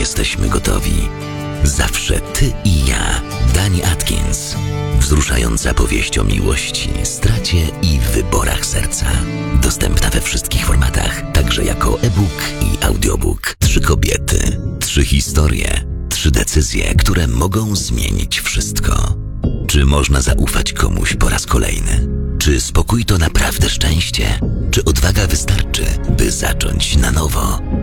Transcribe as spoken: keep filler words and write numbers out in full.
jesteśmy gotowi. Zawsze ty i ja. Dani Atkins. Wzruszająca powieść o miłości, stracie i wyborach serca. Dostępna we wszystkich formatach, także jako e-book i audiobook. Trzy kobiety, trzy historie, trzy decyzje, które mogą zmienić wszystko. Czy można zaufać komuś po raz kolejny? Czy spokój to naprawdę szczęście? Czy odwaga wystarczy, by zacząć na nowo?